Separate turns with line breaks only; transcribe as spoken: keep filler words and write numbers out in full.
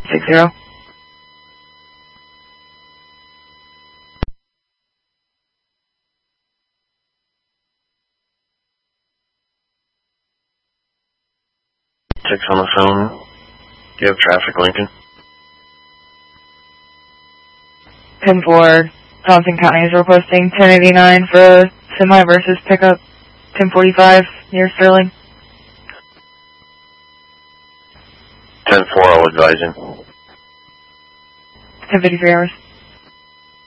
six zero.
Six on the phone. Do you have traffic, Lincoln?
ten four, Johnson County is requesting ten eighty-nine for semi versus pickup, ten forty-five near Sterling.
ten four, I'll advise him.
ten fifty-three hours.